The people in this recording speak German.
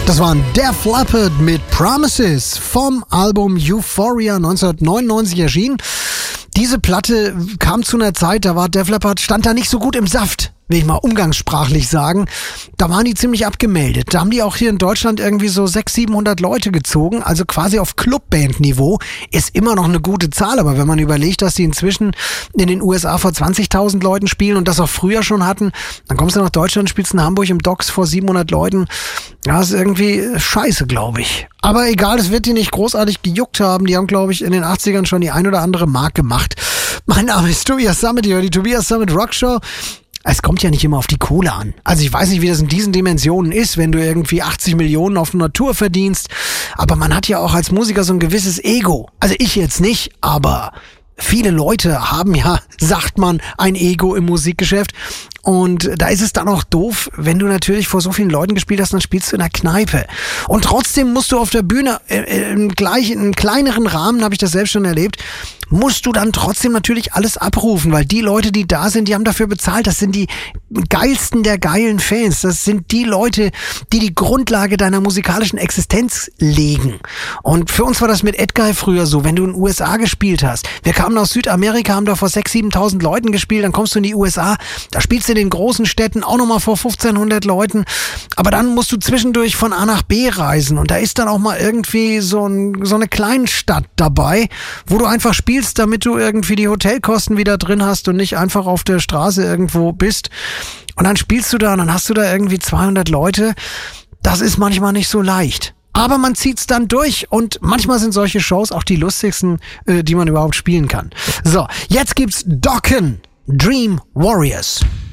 Das waren Def Leppard mit Promises vom Album Euphoria 1999 erschienen. Diese Platte kam zu einer Zeit, da war Def Leppard, stand da nicht so gut im Saft, will ich mal umgangssprachlich sagen. Da waren die ziemlich abgemeldet. Da haben die auch hier in Deutschland irgendwie so 600-700 Leute gezogen, also quasi auf Clubband-Niveau. Ist immer noch eine gute Zahl, aber wenn man überlegt, dass die inzwischen in den USA vor 20.000 Leuten spielen und das auch früher schon hatten, dann kommst du nach Deutschland, spielst in Hamburg im Docks vor 700 Leuten. Ja, ist irgendwie scheiße, glaube ich. Aber egal, es wird die nicht großartig gejuckt haben. Die haben, glaube ich, in den 80ern schon die ein oder andere Mark gemacht. Mein Name ist Tobias Summit, ihr hört die Tobias Summit Rockshow. Es kommt ja nicht immer auf die Kohle an. Also ich weiß nicht, wie das in diesen Dimensionen ist, wenn du irgendwie 80 Millionen auf einer Tour verdienst. Aber man hat ja auch als Musiker so ein gewisses Ego. Also ich jetzt nicht, aber viele Leute haben ja, sagt man, ein Ego im Musikgeschäft. Und da ist es dann auch doof, wenn du natürlich vor so vielen Leuten gespielt hast, dann spielst du in der Kneipe. Und trotzdem musst du auf der Bühne, im kleineren Rahmen, habe ich das selbst schon erlebt, musst du dann trotzdem natürlich alles abrufen, weil die Leute, die da sind, die haben dafür bezahlt. Das sind die geilsten der geilen Fans. Das sind die Leute, die die Grundlage deiner musikalischen Existenz legen. Und für uns war das mit Edguy früher so, wenn du in den USA gespielt hast. Wir kamen aus Südamerika, haben da vor 6.000, 7.000 Leuten gespielt, dann kommst du in die USA, da spielst du in den großen Städten auch nochmal vor 1.500 Leuten. Aber dann musst du zwischendurch von A nach B reisen und da ist dann auch mal irgendwie so eine Kleinstadt dabei, wo du einfach spielst, damit du irgendwie die Hotelkosten wieder drin hast und nicht einfach auf der Straße irgendwo bist. Und dann spielst du da und dann hast du da irgendwie 200 Leute. Das ist manchmal nicht so leicht. Aber man zieht's dann durch und manchmal sind solche Shows auch die lustigsten, die man überhaupt spielen kann. So, jetzt gibt's Dokken, Dream Warriors.